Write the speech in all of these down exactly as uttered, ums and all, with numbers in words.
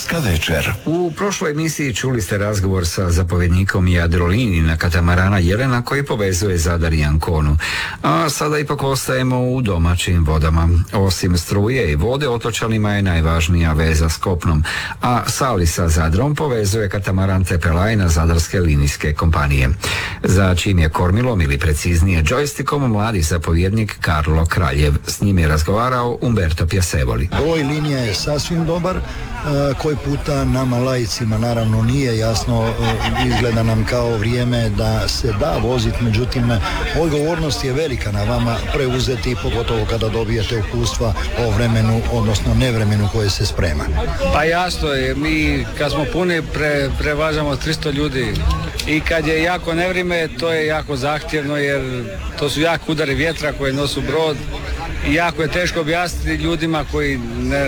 Pomorska večer. U prošloj emisiji čuli ste razgovor sa zapovjednikom Jadrolinijina katamarana Jelena koji povezuje Zadar i Anconu. A sada ipak ostajemo u domaćim vodama. Osim struje i vode, otočanima je najvažnija veza s kopnom, a Sali sa Zadrom povezuje katamaran Tepelajna Zadarske linijske kompanije. Za čim je kormilom ili preciznije džojstikom mladi zapovjednik Karlo Kraljev. S njim je razgovarao Umberto Piasevoli. Broj linija je sasvim dobar, koji puta nama laicima naravno nije jasno, izgleda nam kao vrijeme da se da voziti, međutim odgovornost je velika na vama preuzeti, pogotovo kada dobijete iskustva o vremenu, odnosno nevremenu koje se sprema. Pa jasno je, mi kad smo puni pre, prevažamo tristo ljudi i kad je jako nevrijeme to je jako zahtjevno jer to su jako udari vjetra koje nosu brod i jako je teško objasniti ljudima koji ne,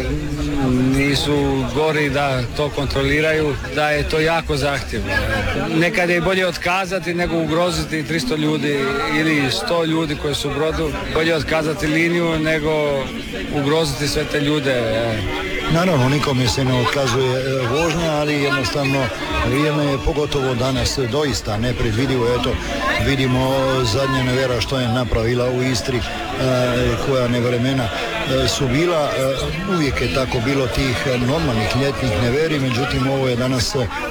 nisu gori da to kontroliraju, da je to jako zahtjevno. Nekad je bolje otkazati nego ugroziti tristo ljudi ili sto ljudi koji su u brodu. Bolje otkazati liniju nego ugroziti sve te ljude. Naravno, nikome se ne otkazuje vožnja, ali jednostavno vrijeme je pogotovo danas doista nepredvidivo. Eto, vidimo zadnja nevera što je napravila u Istri, koja nevremena su bila. Uvijek je tako bilo tih normalnih ljetnih neveri, međutim ovo je danas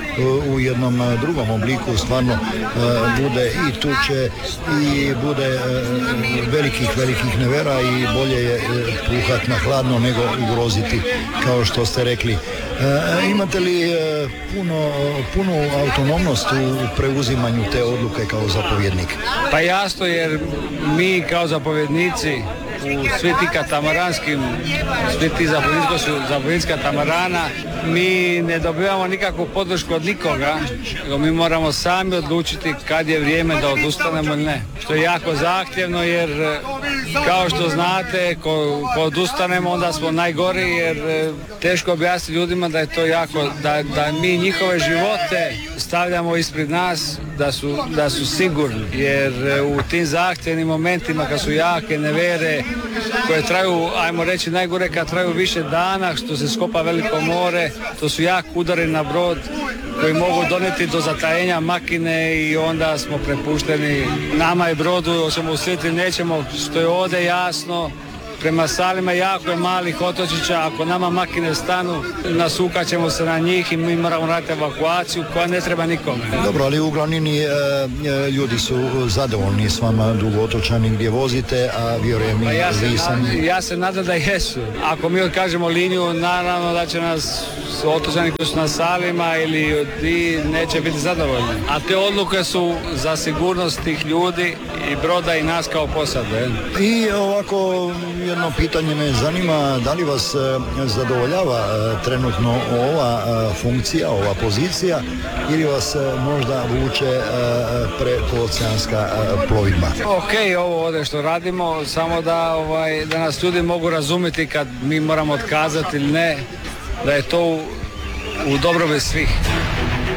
u jednom drugom obliku, stvarno bude i tuče i bude velikih, velikih nevera i bolje je puhat na hladno nego ugroziti, kao što ste rekli. E, imate li e, puno, punu autonomnost u preuzimanju te odluke kao zapovjednik? Pa jasno, jer mi kao zapovjednici u svi ti katamaranskim, svi ti zapovjednička katamarana, mi ne dobivamo nikakvu podršku od nikoga, nego mi moramo sami odlučiti kad je vrijeme da odustanemo ili ne. Što je jako zahtjevno jer kao što znate, ko, ko odustanemo onda smo najgori jer teško objasniti ljudima da je to jako, da, da mi njihove živote stavljamo ispred nas, da su, da su sigurni, jer u tim zahtjevnim momentima kad su jake nevere koje traju, ajmo reći najgore kad traju više dana, što se skopa veliko more, to su jak udari na brod koji mogu donijeti do zatajenja makine i onda smo prepušteni nama i brodu, ćemo usjetiti nećemo, što je ovdje jasno. Prema Salima jako je malih otočića, ako nama makine stanu, nasukat ćemo se na njih i mi moramo raditi evakuaciju koja ne treba nikome. Dobro, ali u glavnini e, ljudi su zadovoljni s vama dugotočani gdje vozite, a vjerujem pa ja vi sami... Ja se nadam da jesu. Ako mi odkažemo liniju, naravno da će nas otočani koji su na Salima ili i neće biti zadovoljni. A te odluke su za sigurnost tih ljudi i broda i nas kao posade. I ovako jedno pitanje me zanima, da li vas e, zadovoljava e, trenutno ova e, funkcija, ova pozicija ili vas e, možda vuče e, prekooceanska e, plovidba? Ok, ovo ovdje što radimo, samo da, ovaj, da nas ljudi mogu razumjeti kad mi moramo otkazati ili ne, da je to u, u dobrobit svih.